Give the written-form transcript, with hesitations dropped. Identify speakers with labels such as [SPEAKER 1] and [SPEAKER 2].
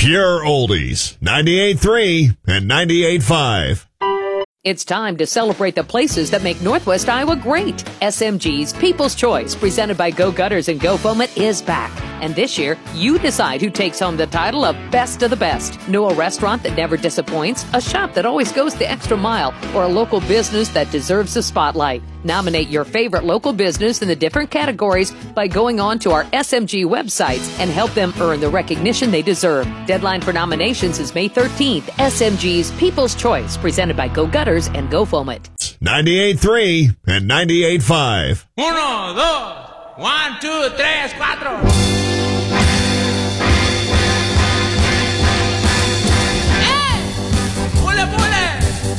[SPEAKER 1] Pure oldies. 98.3 and 98.5.
[SPEAKER 2] It's time to celebrate the places that make Northwest Iowa great. SMG's People's Choice, presented by Go Gutters and Go Foam It, is back. And this year, you decide who takes home the title of Best of the Best. Know a restaurant that never disappoints, a shop that always goes the extra mile, or a local business that deserves the spotlight. Nominate your favorite local business in the different categories by going on to our SMG websites and help them earn the recognition they deserve. Deadline for nominations is May 13th. SMG's People's Choice, presented by Go Gutters and Go Foam It.
[SPEAKER 1] 98.3 and 98.5.
[SPEAKER 3] 1, 2, 1, 2, 3, 4.